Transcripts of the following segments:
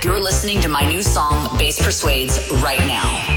You're listening to my new song, Bass Persuades, right now.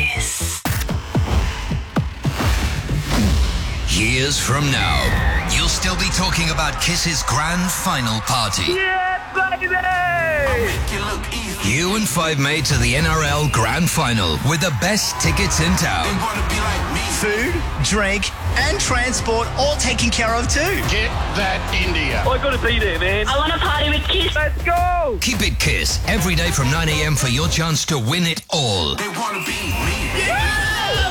Years from now, you'll still be talking about Kiss's grand final party. Yeah, baby! You and Five made to the NRL grand final with the best tickets in town. Food, drink, and transport all taken care of too. Get that India. I gotta be there, man. I want to party with Kiss. Let's go! Keep it Kiss every day from 9 a.m. for your chance to win it all. They want to be me. Yeah!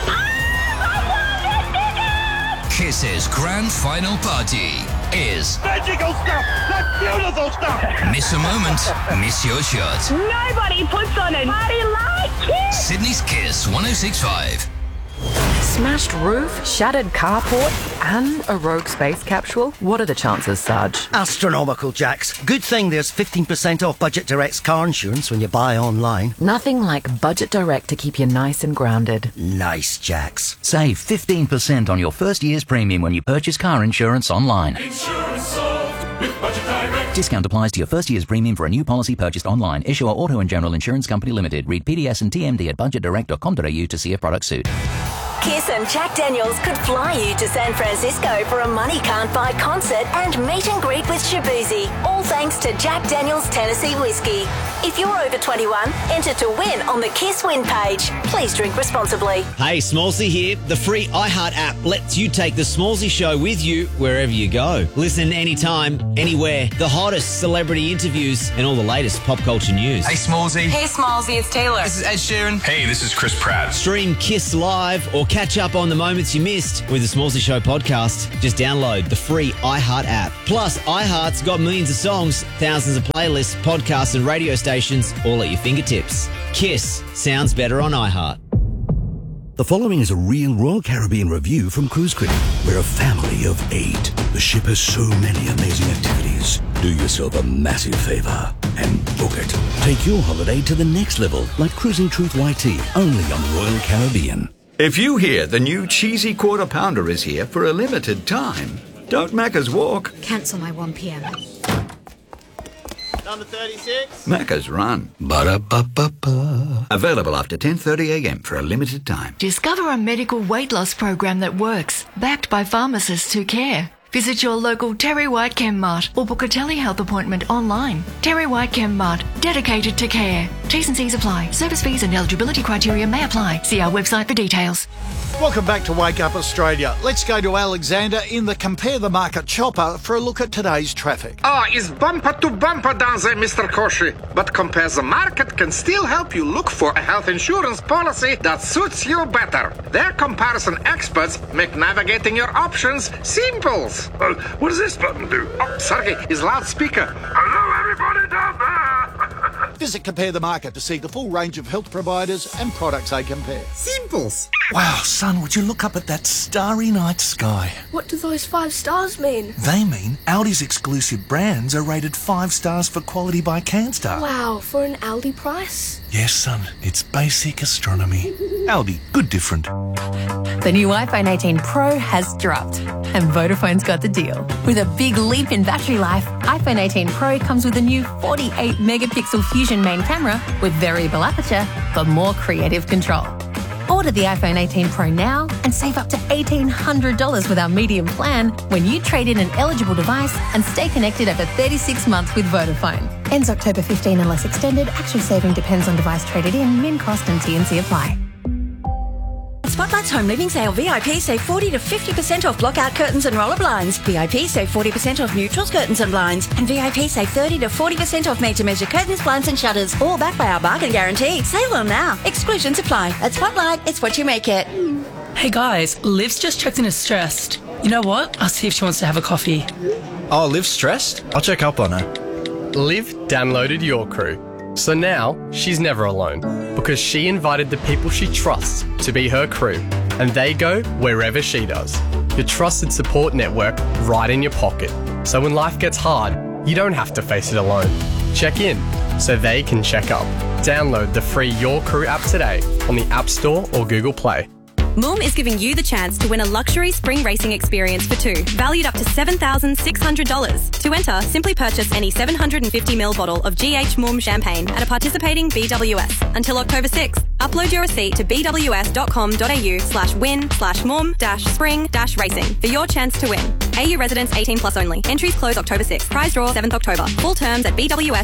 Kiss's grand final party is Magical stuff! That's beautiful stuff! miss a moment, miss your shot. Nobody puts on a party like Kiss. Sydney's Kiss 106.5. Smashed roof, shattered carport, and a rogue space capsule? What are the chances, Sarge? Astronomical, Jax. Good thing there's 15% off Budget Direct's car insurance when you buy online. Nothing like Budget Direct to keep you nice and grounded. Nice, Jax. Save 15% on your first year's premium when you purchase car insurance online. Insurance solved with Budget Direct. Discount applies to your first year's premium for a new policy purchased online. Issuer Auto and General Insurance Company Limited. Read PDS and TMD at budgetdirect.com.au to see if products suit. Kiss and Jack Daniels could fly you to San Francisco for a money can't buy concert and meet and greet with Shabuzi. All thanks to Jack Daniels Tennessee Whiskey. If you're over 21, enter to win on the Kiss Win page. Please drink responsibly. Hey, Smallsy here. The free iHeart app lets you take the Smallsy show with you wherever you go. Listen anytime, anywhere. The hottest celebrity interviews and all the latest pop culture news. Hey, Smallsy. Hey, Smallsy, it's Taylor. This is Ed Sheeran. Hey, this is Chris Pratt. Stream Kiss live or catch up on the moments you missed with the Smallsy Show podcast. Just download the free iHeart app. Plus, iHeart's got millions of songs, thousands of playlists, podcasts and radio stations all at your fingertips. Kiss sounds better on iHeart. The following is a real Royal Caribbean review from Cruise Critic. We're a family of 8. The ship has so many amazing activities. Do yourself a massive favour and book it. Take your holiday to the next level, like Cruising Truth YT, only on Royal Caribbean. If you hear the new cheesy quarter pounder is here for a limited time, don't Macca's walk. Cancel my 1 p.m. Number 36. Macca's run. Ba-da-ba-ba-ba. Available after 10:30 a.m. for a limited time. Discover a medical weight loss program that works, backed by pharmacists who care. Visit your local Terry White Chem Mart or book a telehealth appointment online. Terry White Chem Mart, dedicated to care. T's and C's apply. Service fees and eligibility criteria may apply. See our website for details. Welcome back to Wake Up Australia. Let's go to Alexander in the Compare the Market chopper for a look at today's traffic. It's bumper to bumper down there, Mr. Koshi. But Compare the Market can still help you look for a health insurance policy that suits you better. Their comparison experts make navigating your options simple. What does this button do? Oh, sorry, it's loudspeaker. Hello, everybody down there! Visit Compare the Market to see the full range of health providers and products they compare. Simples. Wow, son, would you look up at that starry night sky? What do those 5 stars mean? They mean Aldi's exclusive brands are rated 5 stars for quality by CanStar. Wow, for an Aldi price? Yes, son, it's basic astronomy. Aldi, good different. The new iPhone 18 Pro has dropped, and Vodafone's got the deal. With a big leap in battery life, iPhone 18 Pro comes with a new 48-megapixel Fusion main camera with variable aperture for more creative control. Order the iPhone 18 Pro now and save up to $1,800 with our medium plan when you trade in an eligible device and stay connected over 36 months with Vodafone. Ends October 15 unless extended. Actual saving depends on device traded in, min cost and T&C apply. Spotlight's Home Living Sale VIP save 40 to 50% off blockout curtains and roller blinds. VIP save 40% off neutrals, curtains and blinds. And VIP save 30 to 40% off made-to-measure curtains, blinds and shutters. All backed by our bargain guarantee. Save them now. Exclusions apply. At Spotlight, it's what you make it. Hey guys, Liv's just checked in as stressed. You know what? I'll see if she wants to have a coffee. Oh, Liv's stressed? I'll check up on her. Liv downloaded Your Crew. So now she's never alone because she invited the people she trusts to be her crew and they go wherever she does. Your trusted support network right in your pocket. So when life gets hard, you don't have to face it alone. Check in so they can check up. Download the free Your Crew app today on the App Store or Google Play. Moom is giving you the chance to win a luxury spring racing experience for two, valued up to $7,600. To enter, simply purchase any 750ml bottle of GH Moom champagne at a participating BWS until October 6th. Upload your receipt to bws.com.au/win-moom-spring-racing for your chance to win. AU residents 18 plus only. Entries close October 6th. Prize draw 7th October. Full terms at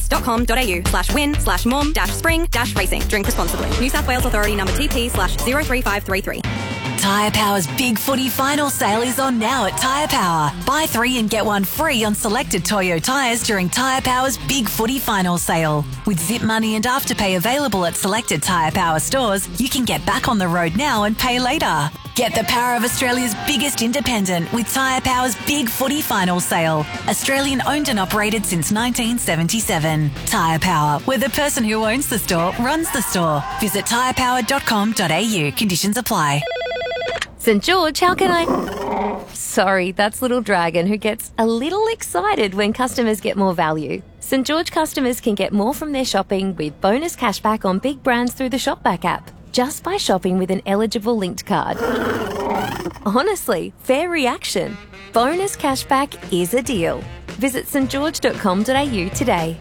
bws.com.au/win-moom-spring-racing. Drink responsibly. New South Wales Authority number TP/03533. Tyre Power's Big Footy Final Sale is on now at Tyre Power. Buy 3 and get 1 free on selected Toyo tyres during Tyre Power's Big Footy Final Sale. With Zip Money and Afterpay available at selected Tyre Power stores, you can get back on the road now and pay later. Get the power of Australia's biggest independent with Tyre Power's Big Footy Final Sale. Australian owned and operated since 1977. Tyre Power, where the person who owns the store runs the store. Visit tyrepower.com.au. Conditions apply. St George, how can I... Sorry, that's Little Dragon, who gets a little excited when customers get more value. St George customers can get more from their shopping with bonus cashback on big brands through the Shopback app, just by shopping with an eligible linked card. Honestly, fair reaction. Bonus cashback is a deal. Visit stgeorge.com.au today.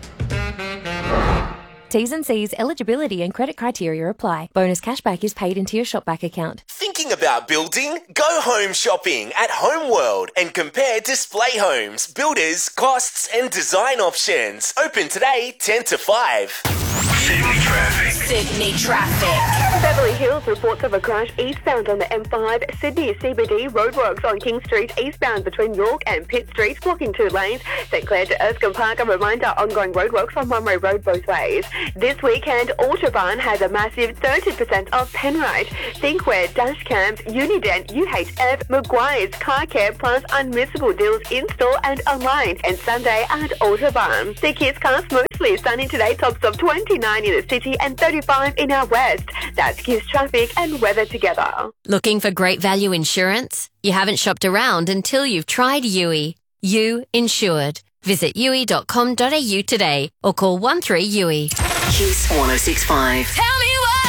T's and C's, eligibility and credit criteria apply. Bonus cashback is paid into your Shopback account. Thinking about building? Go home shopping at Homeworld and compare display homes, builders, costs and design options. Open today 10 to 5. Sydney traffic. Beverly Hills reports of a crash eastbound on the M5. Sydney CBD roadworks on King Street eastbound between York and Pitt Street, blocking 2 lanes. St Clair to Erskine Park, a reminder, ongoing roadworks on Munro Road both ways. This weekend, Autobahn has a massive 30% off Penrite. Thinkware, Dashcams, Unident, UHF, Maguire's, Car Care, plus unmissable deals in-store and online. And Sunday at Autobahn. The Kiss Cast mostly sunny today, tops of 29 in the city and 35 in our west. That's Kiss traffic and weather together. Looking for great value insurance? You haven't shopped around until you've tried Yui. You Insured. Visit yui.com.au today or call 13-YUI. Kiss 106.5. Tell me what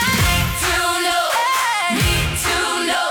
need to know.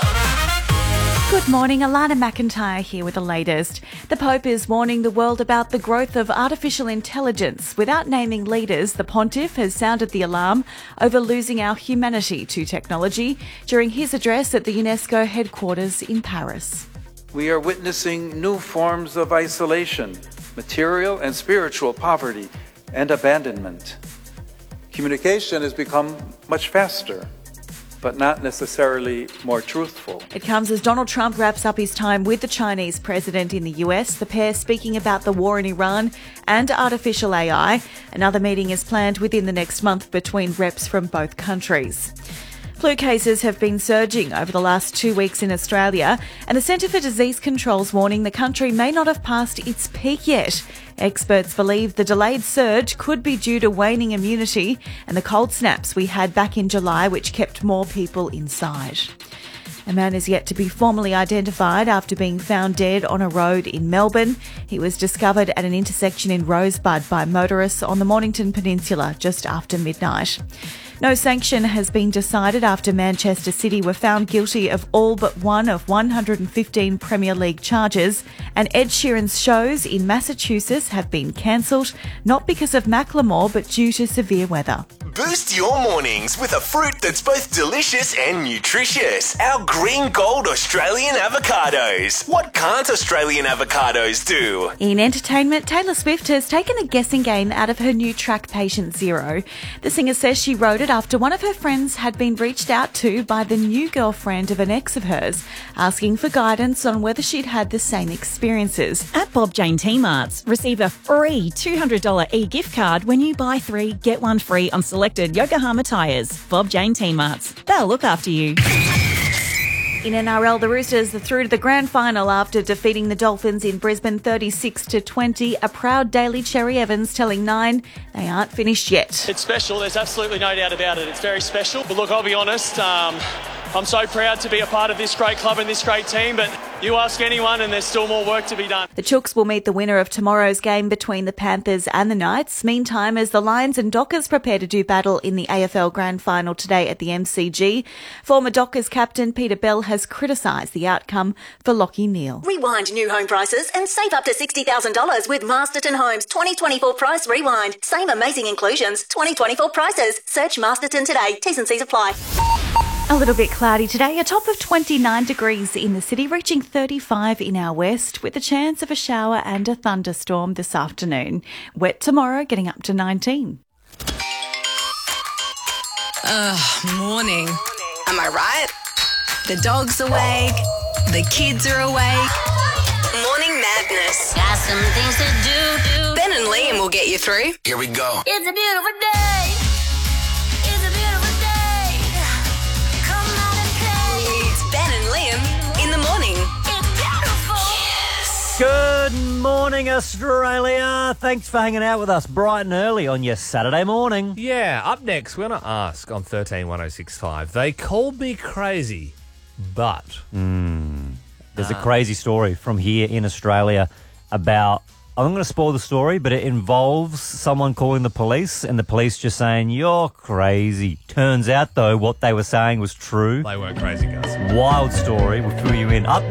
Good morning, Alana McIntyre here with the latest. The Pope is warning the world about the growth of artificial intelligence. Without naming leaders, the Pontiff has sounded the alarm over losing our humanity to technology during his address at the UNESCO headquarters in Paris. We are witnessing new forms of isolation, material and spiritual poverty, and abandonment. Communication has become much faster, but not necessarily more truthful. It comes as Donald Trump wraps up his time with the Chinese president in the US, the pair speaking about the war in Iran and artificial AI. Another meeting is planned within the next month between reps from both countries. Flu cases have been surging over the last 2 weeks in Australia, and the Centre for Disease Control's warning the country may not have passed its peak yet. Experts believe the delayed surge could be due to waning immunity and the cold snaps we had back in July, which kept more people inside. A man is yet to be formally identified after being found dead on a road in Melbourne. He was discovered at an intersection in Rosebud by motorists on the Mornington Peninsula just after midnight. No sanction has been decided after Manchester City were found guilty of all but one of 115 Premier League charges, and Ed Sheeran's shows in Massachusetts have been cancelled, not because of Macklemore but due to severe weather. Boost your mornings with a fruit that's both delicious and nutritious. Our green gold Australian avocados. What can't Australian avocados do? In entertainment, Taylor Swift has taken the guessing game out of her new track Patient Zero. The singer says she wrote it after one of her friends had been reached out to by the new girlfriend of an ex of hers, asking for guidance on whether she'd had the same experiences. At Bob Jane T-Marts, receive a free $200 e-gift card when you buy 3, get 1 free on selected Yokohama tyres. Bob Jane T-Marts. They'll look after you. In NRL, the Roosters are through to the grand final after defeating the Dolphins in Brisbane 36-20. A proud Daly Cherry Evans telling Nine they aren't finished yet. It's special. There's absolutely no doubt about it. It's very special. But look, I'll be honest, I'm so proud to be a part of this great club and this great team, but You ask anyone and there's still more work to be done. The Chooks will meet the winner of tomorrow's game between the Panthers and the Knights. Meantime, as the Lions and Dockers prepare to do battle in the AFL Grand Final today at the MCG, former Dockers captain Peter Bell has criticised the outcome for Lachie Neale. Rewind new home prices and save up to $60,000 with Masterton Homes 2024 Price Rewind. Same amazing inclusions, 2024 prices. Search Masterton today. T's and C's apply. A little bit cloudy today, a top of 29 degrees in the city, reaching 35 in our west, with a chance of a shower and a thunderstorm this afternoon. Wet tomorrow, getting up to 19. Morning. Am I right? The dog's awake, the kids are awake. Morning madness. Got some things to do. Ben and Liam will get you through. Here we go. It's a beautiful day. It's a beautiful day. Come out and play. It's Ben and Liam in the morning. It's beautiful. Good morning, Australia. Thanks for hanging out with us bright and early on your Saturday morning. Yeah, up next, we're going to ask on 131065. They called me crazy, but... There's a crazy story from here in Australia about... I'm going to spoil the story, but it involves someone calling the police and the police just saying, you're crazy. Turns out, though, what they were saying was true. They weren't crazy, guys. Wild story. We'll fill you in. Up